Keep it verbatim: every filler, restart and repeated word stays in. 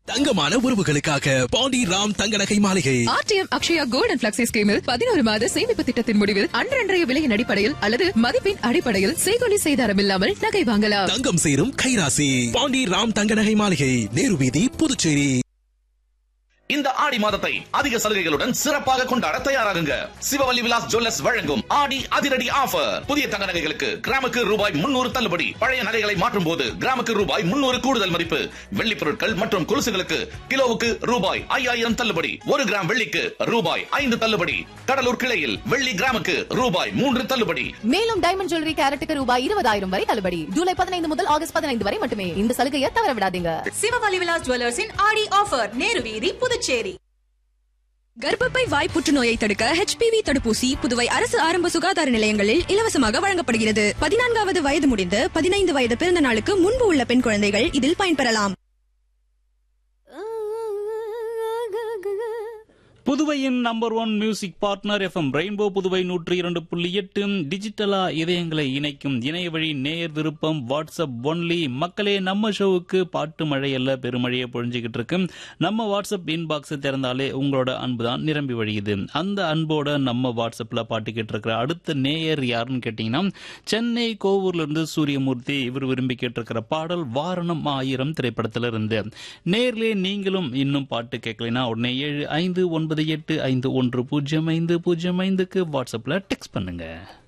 தங்கமான உறவுகளுக்காக பாண்டி ராம் தங்க நகை மாளிகை. RTM Akshaya gold and flexi ஸ்கீமில் பதினோரு மாத சேமிப்பு திட்டத்தின் முடிவில் அன்றன்றைய விலையின் அடிப்படையில் அல்லது மதிப்பின் அடிப்படையில் செய்கொலி செய்தாரம் இல்லாமல் நகை வாங்கலாம். தங்கம் சேரும் கைராசி பாண்டி ராம் தங்க நகை மாளிகை, நேரு வீதி, புதுச்சேரி. இந்த ஆடி மாதத்தை அதிக சலுகைகளுடன் சிறப்பாக கொண்டாட தயாராகுங்க. சிவவல்லி விலாஸ் ஜுவல்லர்ஸ் வழங்கும் ஆடி அதிரடி ஆஃபர். புதிய தங்க நகைகளுக்கு கிராமுக்கு ரூபாய் முன்னூறு தள்ளுபடி. பழைய நகைகளை மாற்றும் போது கிராமுக்கு ரூபாய் முன்னூறு கூடுதல் மதிப்பு. வெள்ளி பொருட்கள் மற்றும் கொலுசுகளுக்கு கிலோவுக்கு ரூபாய் ஐயாயிரம் தள்ளுபடி. ஒரு கிராம் வெள்ளிக்கு ரூபாய் ஐந்து தள்ளுபடி. கடலூர் கிளையில் வெள்ளி கிராமுக்கு ரூபாய் மூன்று தள்ளுபடி. மேலும் டைமண்ட் ஜுவல்லரி கேரட்டுக்கு ரூபாய் இருபதாயிரம் வரை தள்ளுபடி. ஜூலை பதினைந்து முதல் ஆகஸ்ட் பதினைந்து வரை மட்டுமே. இந்த சலுகையை தவற விடாதீங்க. சிவவல்லி விலாஸ் ஜுவல்லர்ஸின் ஆடி ஆஃபர், நேரு வீதி, புதுச்சேரி. கர்ப்பப்பை வாய் புற்றுநோயை தடுக்க ஹெச்பிவி தடுப்பூசி புதுவை அரசு ஆரம்ப சுகாதார நிலையங்களில் இலவசமாக வழங்கப்படுகிறது. பதினான்காவது வயது முடிந்து பதினைந்து வயது பிறந்த நாளுக்கு முன்பு உள்ள பெண் குழந்தைகள் இதில் பயன்பெறலாம். புதுவையின் number one music partner FM rainbow Puduvai நூற்றி இரண்டு புள்ளி எட்டு. டிஜிட்டலா இதயங்களை இணைக்கும் இணைய வழி நேயர் விருப்பம் வாட்ஸ்அப் ஒன்லி. மக்களே, நம்ம ஷோவுக்கு பாட்டு மழை அல்ல பெருமழையை பொழிஞ்சுக்கிட்டு இருக்கு. நம்ம வாட்ஸ்அப் இன்பாக்ஸ் திறந்தாலே உங்களோட அன்பு தான் நிரம்பி வழியுது. அந்த அன்போட நம்ம வாட்ஸ்அப்ல பாட்டுக்கிட்டு இருக்கிற அடுத்த நேயர் யாருன்னு கேட்டீங்கன்னா, சென்னை கோவூர்ல இருந்து சூரியமூர்த்தி. இவர் விரும்பி கேட்டிருக்கிற பாடல் வாரணம் ஆயிரம் திரைப்படத்துல இருந்து. நேர்லே நீங்களும் இன்னும் பாட்டு கேட்கலைன்னா உடனே ஏழு ஐந்து ஒன்பது எட்டு ஐந்து ஒன்று பூஜ்ஜியம் ஐந்து பூஜ்ஜியம் ஐந்துக்கு வாட்ஸ்அப்ல டெக்ஸ்ட் பண்ணுங்க.